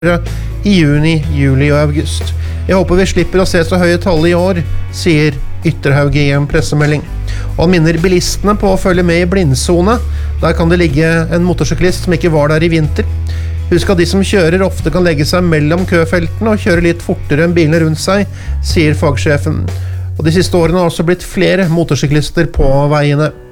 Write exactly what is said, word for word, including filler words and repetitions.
i juni, juli og august. Jeg håper vi slipper å se så høye tall i år, sier Ytterhaug i en pressemelding. Og han minner bilistene på å følge med i blindzone. Der kan det ligge en motorsyklist som ikke var der i vinter. Husk at de som kjører ofte kan legge seg mellom køfeltene og kjøre litt fortere enn bilene rundt seg, sier fagsjefen. Og de siste årene har også blitt flere motorsyklister på veiene.